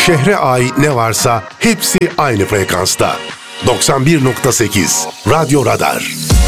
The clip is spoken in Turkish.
şehre ait ne varsa hepsi aynı frekansta. 91.8 Radyo Radar.